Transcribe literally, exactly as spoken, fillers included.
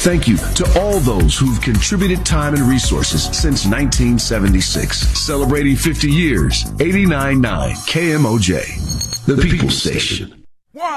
Thank you to all those who've contributed time and resources since nineteen seventy-six. Celebrating fifty years, eighty-nine point nine K M O J, the People Station.